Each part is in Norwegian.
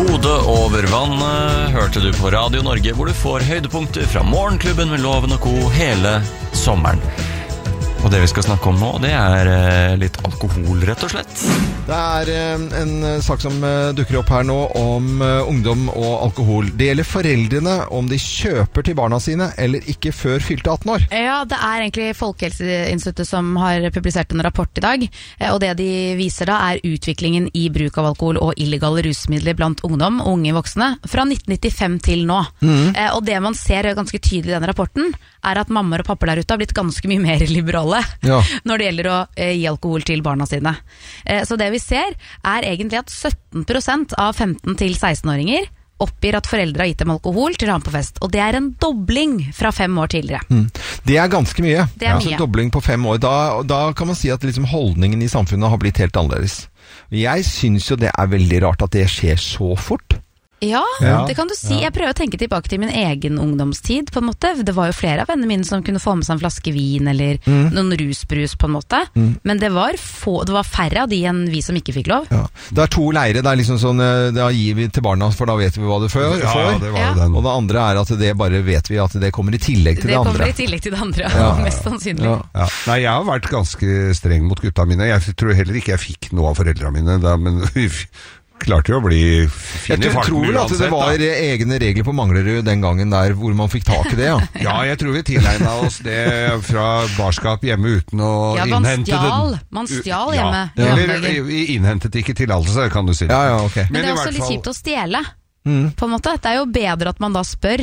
Hodet over vannet hørte du på Radio Norge, hvor du får høydepunkter fra Morgenklubben med Loven og Co. hele sommeren. Og det vi skal snakke om nå, det litt alkohol, rett og slett. Det en sak som dukker opp her nå om ungdom og alkohol. Det gjelder foreldrene om de kjøper til barna sine eller ikke før fylte 18 år. Ja, det egentlig Folkehelseinstituttet som har publisert en rapport i dag, og det de viser da utviklingen i bruk av alkohol og illegale rusmidler blant ungdom og unge voksne fra 1995 til nå. Og det man ser ganske tydelig i denne rapporten at mammaer og papper der ute har blitt ganske mye mer liberale når det gjelder å gi alkohol til barna sine. Så det vi ser egentlig at 17% av 15 til 16-åringer oppgir at foreldre har gitt dem alkohol til å ha på fest, og det en dobling fra 5 år tidligere. Det ganske mye. Det mye. Altså dobling på 5 år. Da kan man si at liksom holdningen i samfunnet har blitt helt annerledes. Jeg synes jo det veldig rart at det skjer så fort. Ja, det kan du si. Jeg prøver å tenke tilbake til min egen ungdomstid, på en måte. Det var jo flere av vennene mine som kunne få med seg en flaske vin eller noen rusbrus, på en måte. Men det var færre av de enn vi som ikke fikk lov. Ja. Det 2 leire. Det liksom sånn, da gir vi til barna, for da vet vi hva det får. Ja, det var jo den. Og det andre at det bare vet vi at det kommer i tillegg til det andre. Det kommer i tillegg til det andre, mest sannsynlig. Ja. Nei, jeg har vært ganske streng mot gutta mine. Jeg tror heller ikke jeg fikk noe av foreldrene mine, men klarte jo å bli fin i farten. Jeg tror vel at det var egne regler på Manglerud den gangen der, hvor man fikk tak i det, Ja, jeg tror vi tilegnet oss det fra barskap hjemme uten å innhente det. Man stjal hjemme. Eller vi innhentet ikke tillatelse, kan du si. Ja, ok. Men det også litt kjipt å stjele, på en måte. Det jo bedre at man da spør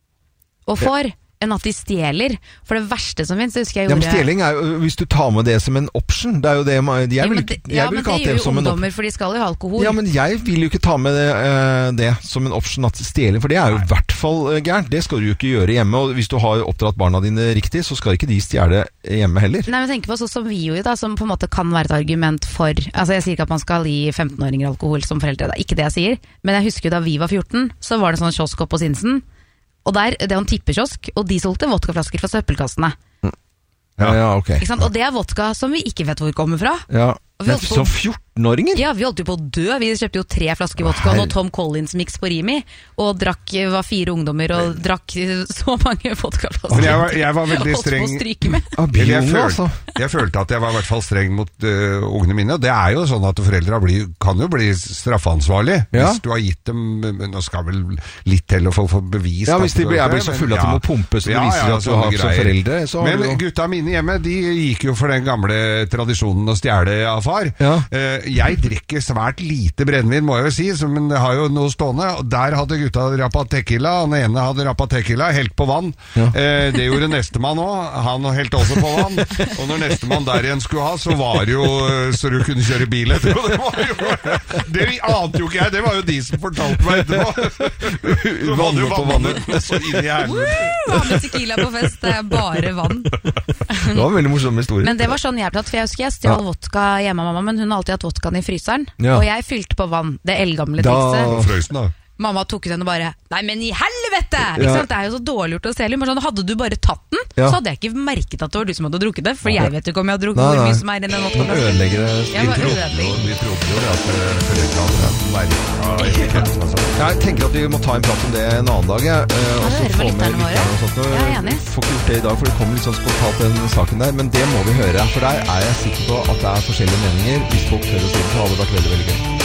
og får, enn at de stjeler. For det verste som finnes, det husker jeg gjorde... Ja, men stjeling jo, hvis du tar med det som en option, det jo det jeg vil ikke ha det som en option. Men det gjør jo ungdommer, for de skal jo ha alkohol. Ja, men jeg vil jo ikke ta med det som en option at stjeling, for det jo i hvert fall gærent. Det skal du jo ikke gjøre hjemme, og hvis du har oppdratt barna dine riktig, så skal ikke de stjele hjemme heller. Nei, men tenk på sånn som vi gjorde da, som på en måte kan være et argument for... Altså, jeg sier ikke at man skal gi 15-åringer alkohol som foreldre, det ikke det jeg sier, men jeg husker jo da vi var 14, så var det sånn kiosk opp på Sinsen, og det en tippekiosk, og de solgte vodkaflasker fra søppelkassene. Ja, ok. Ikke sant? Og det vodka som vi ikke vet hvor kommer fra. Ja, men som 14-åringer? Ja, vi holdt jo på å dø. Vi kjøpte jo 3 flasker vodka og Tom Collins mix på Rimi, og var 4 ungdommer og drakk så mange vodkaflasker. Jeg var veldig streng. Jeg følte at jeg var i hvert fall streng mot ungene mine, og det jo sånn at foreldre kan jo bli straffansvarlig hvis du har gitt dem, nå skal vel litt til å få bevis. Ja, hvis de blir så fulle at de må pumpe, så det viser at du har som foreldre. Men gutta mine hjemme, de gikk jo for den gamle tradisjonen å stjele av far. Jeg drikker svært lite brennvin, må jeg jo si, men det har jo noe stående, og der hadde gutta rappa tequila, den ene hadde rappa tequila, helt på vann. Det gjorde nestemann også, han helt også på vann, og når nestemann der igjen skulle ha, så var det jo så du kunne kjøre bil etterpå. Det ante jo ikke jeg, det var jo de som fortalte meg etterpå. Så hadde jo vannet så inn i hjernen. Ha med tequila på fest, det bare vann. Det var en veldig morsom historie. Men det var sånn jeg platt, for jeg husker jeg stjal vodka hjemme av mamma, men hun har alltid hatt vodkaen i fryseren, og jeg fylte på vann, det eldgamle trikset. Frøsen da. Mamma tok den og bare, nei, men i helvete! Ikke sant? Det jo så dårlig gjort å stjele. Men sånn, hadde du bare tatt den, så hadde jeg ikke merket at det var du som hadde drukket det, for jeg vet ikke om jeg hadde drukket hvor mye som i den vodkaen. Ødelegger det. Vi trodde jo at foreldrene hadde merket. Jeg tenker at vi må ta en prat om det en annen dag. Og så få med lytterne og sånt. Jeg enig. Får ikke gjort det i dag, for det kommer litt sånn spontant den saken der, men det må vi høre. For der jeg sikker på at det forskjellige meninger. Hvis folk tør å si det, så hadde det vært veldig, veldig gøy.